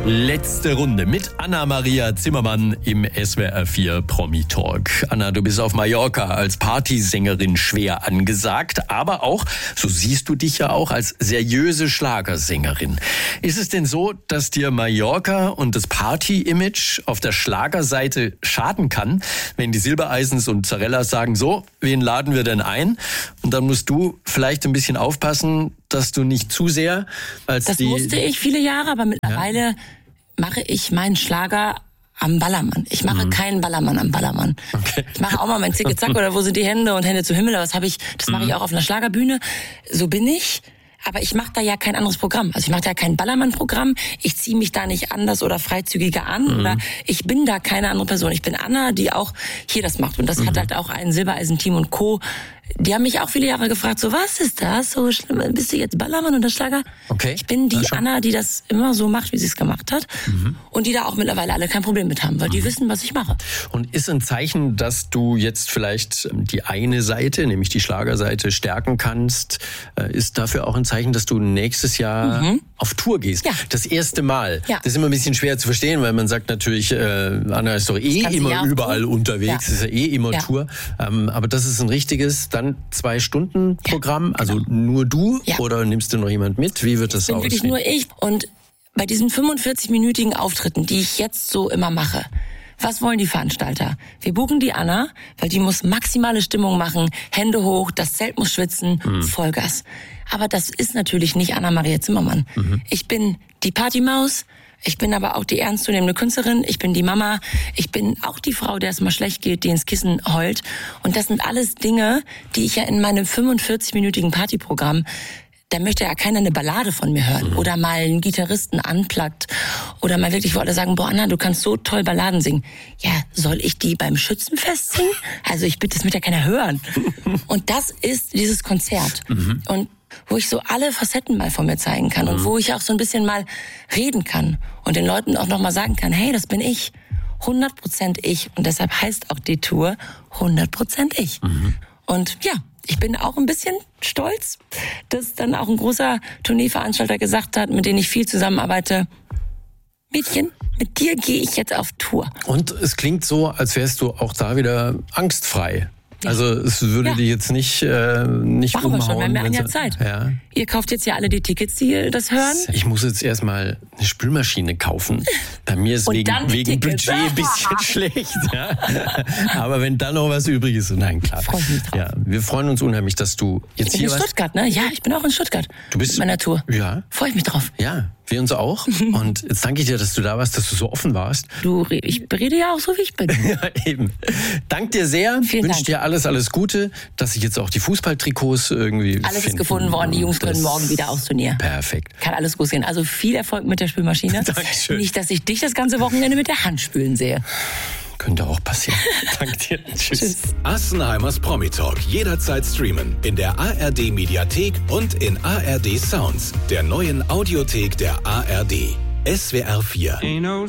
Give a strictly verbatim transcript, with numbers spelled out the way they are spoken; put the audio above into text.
Letzte Runde mit Anna-Maria Zimmermann im S W R vier Promi-Talk. Anna, du bist auf Mallorca als Partysängerin schwer angesagt, aber auch, so siehst du dich ja auch, als seriöse Schlagersängerin. Ist es denn so, dass dir Mallorca und das Party-Image auf der Schlagerseite schaden kann, wenn die Silbereisens und Zarellas sagen, so, wen laden wir denn ein? Und dann musst du vielleicht ein bisschen aufpassen, dass du nicht zu sehr als das die... Das wusste ich viele Jahre, aber mittlerweile ja. mache ich meinen Schlager am Ballermann. Ich mache mhm. keinen Ballermann am Ballermann. Okay. Ich mache auch mal mein Zicke-Zack oder wo sind die Hände und Hände zu Himmel. Was habe ich? Das mache ich auch auf einer Schlagerbühne. So bin ich. Aber ich mache da ja kein anderes Programm. Also ich mache da ja kein Ballermann-Programm. Ich ziehe mich da nicht anders oder freizügiger an. Mhm. Oder ich bin da keine andere Person. Ich bin Anna, die auch hier das macht. Und das mhm. hat halt auch ein Silbereisen-Team und Co. Die haben mich auch viele Jahre gefragt, so, was ist das? So schlimm, bist du jetzt Ballermann oder Schlager? Okay. Ich bin die Anna, die das immer so macht, wie sie es gemacht hat. Mhm. Und die da auch mittlerweile alle kein Problem mit haben, weil mhm. die wissen, was ich mache. Und ist ein Zeichen, dass du jetzt vielleicht die eine Seite, nämlich die Schlagerseite, stärken kannst, ist dafür auch ein Zeichen, dass du nächstes Jahr mhm. auf Tour gehst? Ja. Das erste Mal. Ja. Das ist immer ein bisschen schwer zu verstehen, weil man sagt natürlich, äh, Anna ist doch eh immer überall tun. unterwegs, ja. ist ja eh immer ja. Tour. Ähm, aber das ist ein richtiges, dann zwei Stunden Programm, ja, genau. Also nur du ja. oder nimmst du noch jemand mit? Wie wird das aussehen? Wirklich nur ich. Und bei diesen fünfundvierzig-minütigen Auftritten, die ich jetzt so immer mache, was wollen die Veranstalter? Wir buchen die Anna, weil die muss maximale Stimmung machen, Hände hoch, das Zelt muss schwitzen, mhm. Vollgas. Aber das ist natürlich nicht Anna-Maria Zimmermann. Mhm. Ich bin die Partymaus, ich bin aber auch die ernstzunehmende Künstlerin, ich bin die Mama, ich bin auch die Frau, der es mal schlecht geht, die ins Kissen heult. Und das sind alles Dinge, die ich ja in meinem fünfundvierzig-minütigen Partyprogramm, da möchte ja keiner eine Ballade von mir hören mhm. oder mal einen Gitarristen unplugged oder mal wirklich, wo alle sagen, boah Anna, du kannst so toll Balladen singen. Ja, soll ich die beim Schützenfest singen? Also ich bitte, das möchte ja keiner hören. Und das ist dieses Konzert. Mhm. Und wo ich so alle Facetten mal von mir zeigen kann mhm. und wo ich auch so ein bisschen mal reden kann und den Leuten auch nochmal sagen kann, hey, das bin ich. hundert Prozent ich. Und deshalb heißt auch die Tour hundert Prozent ich. Mhm. Und ja, ich bin auch ein bisschen stolz, dass dann auch ein großer Tourneeveranstalter gesagt hat, mit dem ich viel zusammenarbeite, Mädchen, mit dir gehe ich jetzt auf Tour. Und es klingt so, als wärst du auch da wieder angstfrei. Ja. Also es würde ja. die jetzt nicht, äh, nicht Machen umhauen. Wir schon, wir haben ja Zeit. Ja. Ihr kauft jetzt ja alle die Tickets, die das hören. Ich muss jetzt erstmal eine Spülmaschine kaufen. Bei mir ist wegen, wegen Budget ein bisschen schlecht. Ja. Aber wenn da noch was übrig ist, nein, klar. Freu ich mich drauf. Ja, wir freuen uns unheimlich, dass du jetzt ich hier bin in Stuttgart, ne? Ja, ich bin auch in Stuttgart. Du bist mit meiner Tour. Ja. Freue ich mich drauf. Ja. Wir uns auch. Und jetzt danke ich dir, dass du da warst, dass du so offen warst. Du, ich rede ja auch so, wie ich bin. Ja, eben. Dank dir sehr. Vielen Wünsche Dank. dir alles, alles Gute, dass sich jetzt auch die Fußballtrikots irgendwie Alles finden. ist gefunden worden. Die Jungs können morgen wieder aufs Turnier. Perfekt. Kann alles gut gehen. Also viel Erfolg mit der Spülmaschine. Dankeschön. Nicht, dass ich dich das ganze Wochenende mit der Hand spülen sehe. Könnte auch passieren. Danke dir. Tschüss. Tschüss. Assenheimers Promi-Talk jederzeit streamen. In der A R D-Mediathek und in A R D Sounds, der neuen Audiothek der A R D. S W R vier.